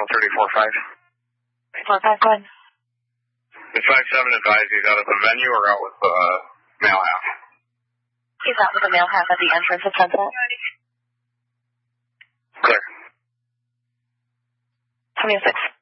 Central 345. 345, go ahead. The 57 advised he's out of the venue or out with the male half? He's out with the male half at the entrance of Sunset. Clear. 2006.